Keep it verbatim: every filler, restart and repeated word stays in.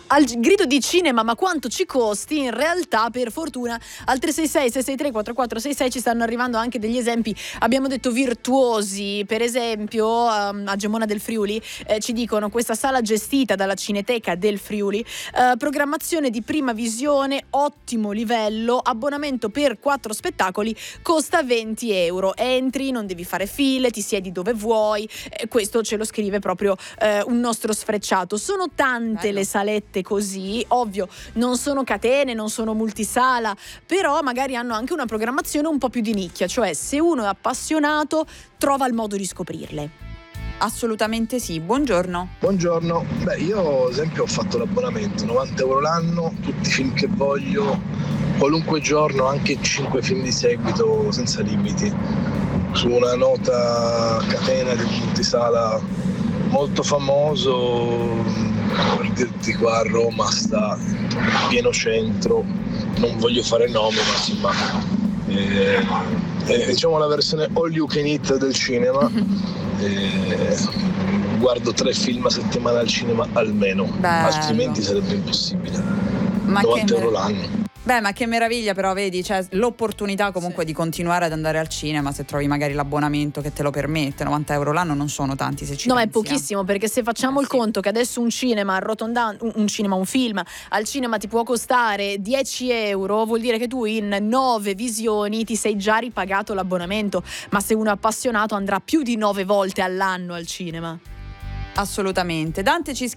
Al grido di cinema, ma quanto ci costi? In realtà, per fortuna, al tre sei sei sei sei tre quattro quattro sei sei ci stanno arrivando anche degli esempi, abbiamo detto virtuosi. Per esempio, um, a Gemona del Friuli eh, ci dicono: questa sala gestita dalla Cineteca del Friuli, eh, programmazione di prima visione, ottimo livello, abbonamento per quattro spettacoli, costa venti euro. Entri, non devi fare file, ti siedi dove vuoi. Eh, questo ce lo scrive proprio eh, un nostro sfrecciato. Sono tante Bello. le salette così, ovvio, non sono catene, non sono multisala, però magari hanno anche una programmazione un po' più di nicchia, cioè se uno è appassionato trova il modo di scoprirle. Assolutamente sì. Buongiorno. Buongiorno, beh io ad esempio ho fatto l'abbonamento, novanta euro l'anno, tutti i film che voglio, qualunque giorno, anche cinque film di seguito senza limiti, su una nota catena di multisala molto famoso. Per dirti, qua a Roma sta pieno centro, non voglio fare nome, ma sì, ma eh, è, diciamo la versione all you can eat del cinema. eh, guardo tre film a settimana al cinema almeno. Bello. Altrimenti sarebbe impossibile. Ma novanta che euro mer- l'anno. Beh, ma che meraviglia, però vedi, c'è l'opportunità comunque Sì. di continuare ad andare al cinema se trovi magari l'abbonamento che te lo permette. novanta euro l'anno non sono tanti, se ci No, ma è pensi, eh. pochissimo, perché se facciamo Eh, il sì. conto che adesso un cinema arrotondando, un, un cinema, un film al cinema ti può costare dieci euro, vuol dire che tu in nove visioni ti sei già ripagato l'abbonamento, ma se uno è appassionato andrà più di nove volte all'anno al cinema. Assolutamente. Dante ci